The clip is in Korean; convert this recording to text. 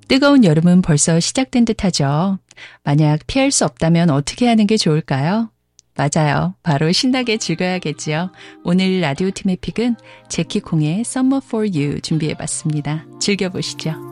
뜨거운 여름은 벌써 시작된 듯하죠. 만약 피할 수 없다면 어떻게 하는 게 좋을까요? 맞아요. 바로 신나게 즐겨야겠지요. 오늘 라디오 팀의 픽은 제키 콩의 Summer for You 준비해봤습니다. 즐겨보시죠.